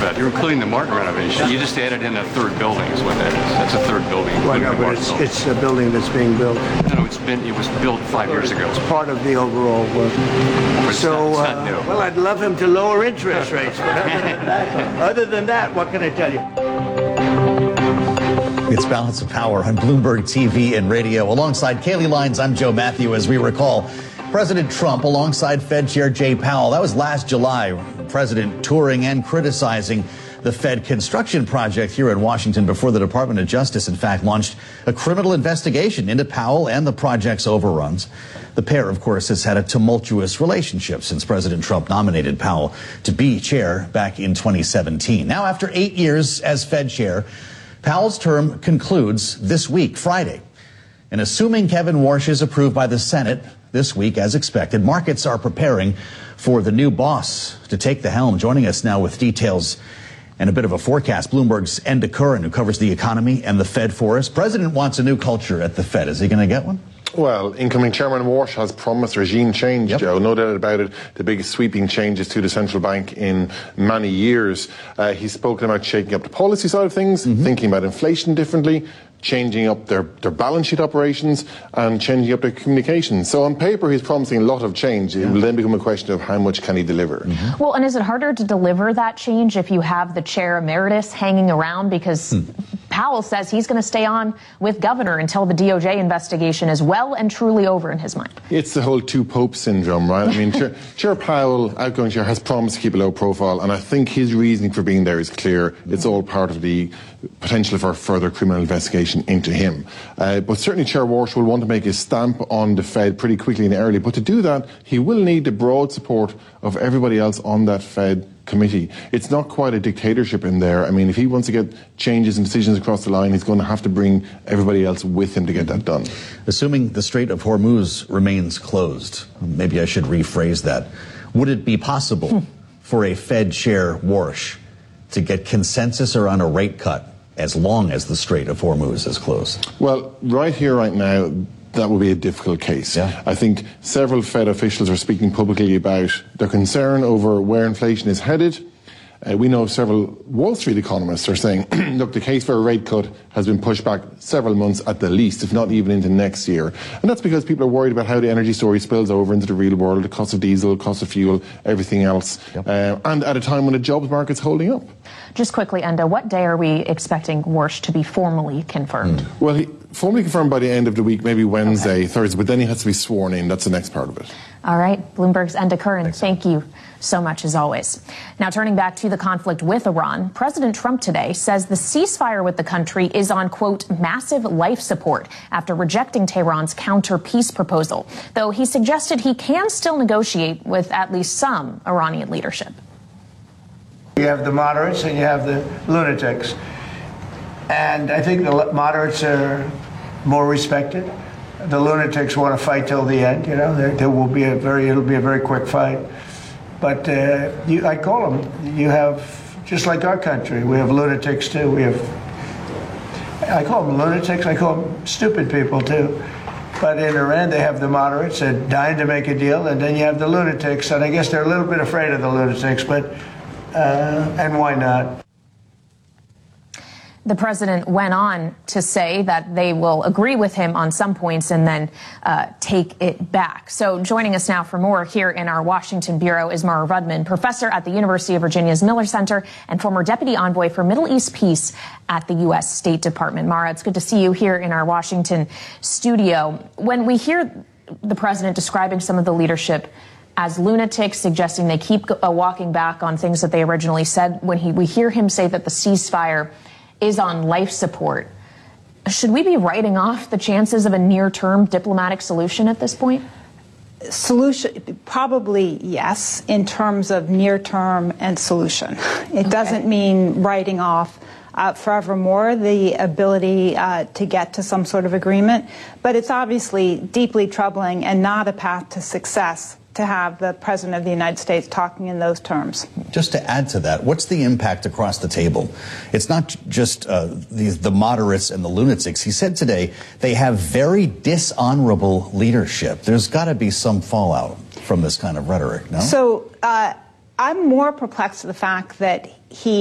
Fed. You're including the Martin renovation. You just added in a third building is what that is. That's a third building. Well, no, but it's a building that's being built. No, it was built 5 years ago. It's part of the overall work. It's not new. Well, I'd love him to lower interest rates, but other than that, what can I tell you? It's Balance of Power on Bloomberg TV and radio. Alongside Kaylee Lines, I'm Joe Matthew. As we recall, President Trump alongside Fed Chair Jay Powell. That was last July. President touring and criticizing the Fed construction project here in Washington before the Department of Justice, in fact, launched a criminal investigation into Powell and the project's overruns. The pair, of course, has had a tumultuous relationship since President Trump nominated Powell to be chair back in 2017. Now, after 8 years as Fed chair, Powell's term concludes this week, Friday. And assuming Kevin Warsh is approved by the Senate this week, as expected, markets are preparing for the new boss to take the helm. Joining us now with details and a bit of a forecast, Bloomberg's Enda Curran, who covers the economy and the Fed for us. President wants a new culture at the Fed. Is he going to get one? Well, incoming Chairman Warsh has promised regime change, Joe. No doubt about it. The biggest sweeping changes to the central bank in many years. He's spoken about shaking up the policy side of things, thinking about inflation differently, changing up their balance sheet operations and changing up their communications. So on paper, he's promising a lot of change. It will then become a question of how much can he deliver. Well, and is it harder to deliver that change if you have the chair emeritus hanging around? Because Powell says he's going to stay on with governor until the DOJ investigation is well and truly over in his mind. It's the whole two popes syndrome, right? I mean, Chair Powell, outgoing chair, has promised to keep a low profile, and I think his reasoning for being there is clear. It's all part of the potential for further criminal investigation into him. But certainly Chair Warsh will want to make his stamp on the Fed pretty quickly and early. But to do that, he will need the broad support of everybody else on that Fed committee. It's not quite a dictatorship in there. I mean, if he wants to get changes and decisions across the line, he's going to have to bring everybody else with him to get that done. Assuming the Strait of Hormuz remains closed, maybe I should rephrase that. Would it be possible for a Fed chair, Warsh, to get consensus around a rate cut as long as the Strait of Hormuz is closed? Well, right here, right now, that will be a difficult case. I think several Fed officials are speaking publicly about their concern over where inflation is headed. We know several Wall Street economists are saying, look, the case for a rate cut has been pushed back several months at the least, if not even into next year. And that's because people are worried about how the energy story spills over into the real world, the cost of diesel, cost of fuel, everything else. And at a time when the jobs market's holding up. Just quickly, Enda, what day are we expecting Warsh to be formally confirmed? Well, he formally confirmed by the end of the week, maybe Wednesday, Thursday, but then he has to be sworn in. That's the next part of it. All right. Bloomberg's Enda Curran, thank you so much as always. Now, turning back to the conflict with Iran, President Trump today says the ceasefire with the country is on, quote, massive life support after rejecting Tehran's counter-peace proposal, though he suggested he can still negotiate with at least some Iranian leadership. You have the moderates and you have the lunatics. And I think the moderates are more respected. The lunatics want to fight till the end. You know, it'll be a very quick fight. But I call them. You have, just like our country, we have lunatics too. I call them lunatics. I call them stupid people too. But in Iran, they have the moderates that are dying to make a deal, and then you have the lunatics. And I guess they're a little bit afraid of the lunatics, but and why not? The president went on to say that they will agree with him on some points and then take it back. So joining us now for more here in our Washington bureau is Mara Rudman, professor at the University of Virginia's Miller Center and former deputy envoy for Middle East peace at the U.S. State Department. Mara, it's good to see you here in our Washington studio. When we hear the president describing some of the leadership as lunatics, suggesting they keep walking back on things that they originally said, when we hear him say that the ceasefire is on life support, should we be writing off the chances of a near-term diplomatic solution at this point? Solution, probably yes, in terms of near-term and solution. It doesn't mean writing off forevermore the ability to get to some sort of agreement, but it's obviously deeply troubling and not a path to success to have the President of the United States talking in those terms. Just to add to that, what's the impact across the table? It's not just the moderates and the lunatics. He said today they have very dishonorable leadership. There's got to be some fallout from this kind of rhetoric, no? So I'm more perplexed with the fact that he